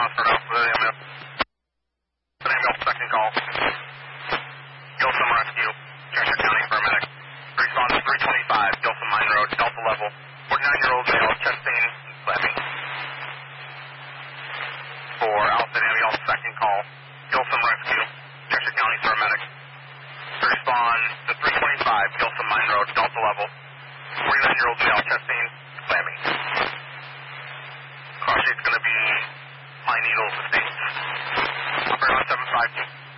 start off with an ambulance second call. Gilson Rescue, Cheshire County paramedic. Respond to 325 Gilson Mine Road, Delta level. 49-year-old male, chest pain, slamming. For Alpha ambulance second call. Gilson Rescue, Cheshire County paramedic. Respond to 325 Gilson Mine Road, Delta level. 49-year-old male, chest pain, slamming. Cross sheet's going to be Pine Needles Estates. Operator on 752.